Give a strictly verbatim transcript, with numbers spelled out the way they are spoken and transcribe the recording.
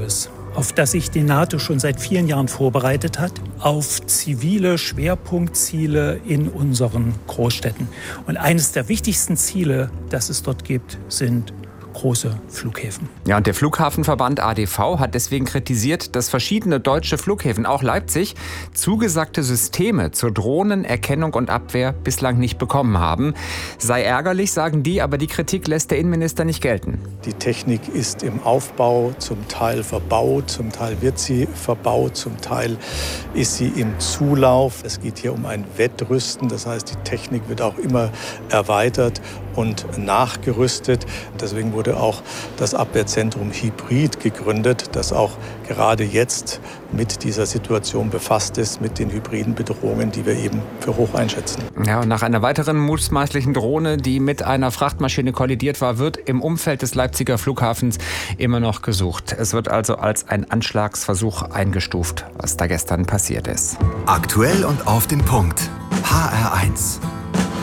Großes, auf das sich die NATO schon seit vielen Jahren vorbereitet hat, auf zivile Schwerpunktziele in unseren Großstädten. Und eines der wichtigsten Ziele, das es dort gibt, sind große Flughäfen. Ja, und der Flughafenverband A D V hat deswegen kritisiert, dass verschiedene deutsche Flughäfen, auch Leipzig, zugesagte Systeme zur Drohnenerkennung und Abwehr bislang nicht bekommen haben. Sei ärgerlich, sagen die, aber die Kritik lässt der Innenminister nicht gelten. Die Technik ist im Aufbau, zum Teil verbaut, zum Teil wird sie verbaut, zum Teil ist sie im Zulauf. Es geht hier um ein Wettrüsten, das heißt, die Technik wird auch immer erweitert und nachgerüstet. Deswegen wurde auch das Abwehrzentrum Hybrid gegründet, das auch gerade jetzt mit dieser Situation befasst ist, mit den hybriden Bedrohungen, die wir eben für hoch einschätzen. Ja, und nach einer weiteren mutmaßlichen Drohne, die mit einer Frachtmaschine kollidiert war, wird im Umfeld des Leipziger Flughafens immer noch gesucht. Es wird also als ein Anschlagsversuch eingestuft, was da gestern passiert ist. Aktuell und auf den Punkt. H R eins.